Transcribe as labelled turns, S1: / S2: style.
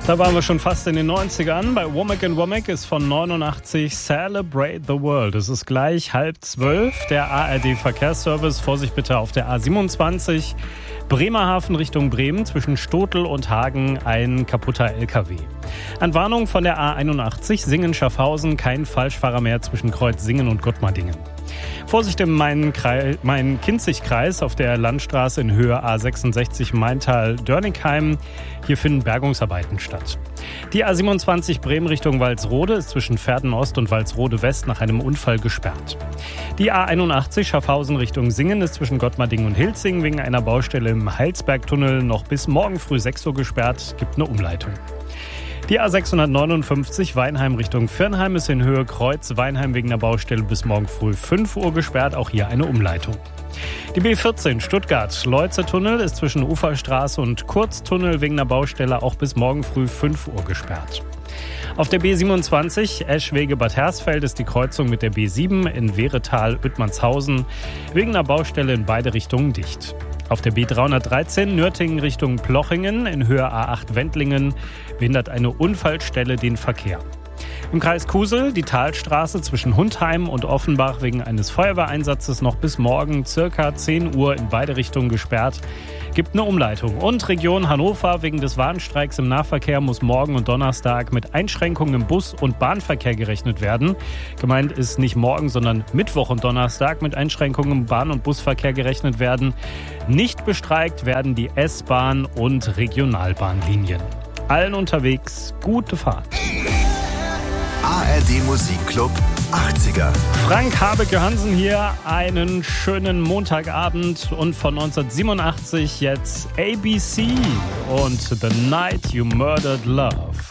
S1: Da waren wir schon fast in den 90ern. Bei Womack & Womack ist von 89 Celebrate the World. Es ist gleich 11:30. Der ARD-Verkehrsservice. Vorsicht bitte auf der A27. Bremerhaven Richtung Bremen. Zwischen Stotel und Hagen ein kaputter LKW. An Warnung von der A81 Singen-Schaffhausen. Kein Falschfahrer mehr zwischen Kreuz Singen und Gottmardingen. Vorsicht im Main-Kinzig-Kreis auf der Landstraße in Höhe A66 Maintal-Dörnigheim. Hier finden Bergungsarbeiten statt. Die A27 Bremen Richtung Walsrode ist zwischen Verden-Ost und Walsrode West nach einem Unfall gesperrt. Die A81 Schaffhausen Richtung Singen ist zwischen Gottmardingen und Hilzing wegen einer Baustelle im Heilsbergtunnel noch bis morgen früh 6 Uhr gesperrt. Gibt eine Umleitung. Die A659 Weinheim Richtung Virnheim ist in Höhe Kreuz Weinheim wegen der Baustelle bis morgen früh 5 Uhr gesperrt. Auch hier eine Umleitung. Die B14 Stuttgart-Leutze-Tunnel ist zwischen Uferstraße und Kurztunnel wegen der Baustelle auch bis morgen früh 5 Uhr gesperrt. Auf der B27 Eschwege-Bad Hersfeld ist die Kreuzung mit der B7 in Wehretal-Oettmannshausen wegen der Baustelle in beide Richtungen dicht. Auf der B313 Nürtingen Richtung Plochingen in Höhe A8 Wendlingen behindert eine Unfallstelle den Verkehr. Im Kreis Kusel die Talstraße zwischen Hundheim und Offenbach wegen eines Feuerwehreinsatzes noch bis morgen ca. 10 Uhr in beide Richtungen gesperrt. Gibt eine Umleitung. Und Region Hannover wegen des Warnstreiks im Nahverkehr muss morgen und Donnerstag mit Einschränkungen im Bus- und Bahnverkehr gerechnet werden. Gemeint ist nicht morgen, sondern Mittwoch und Donnerstag mit Einschränkungen im Bahn- und Busverkehr gerechnet werden. Nicht bestreikt werden die S-Bahn- und Regionalbahnlinien. Allen unterwegs gute Fahrt.
S2: ARD Musikclub 80er.
S1: Frank Habecke-Hansen hier, einen schönen Montagabend und von 1987 jetzt ABC und The Night You Murdered Love.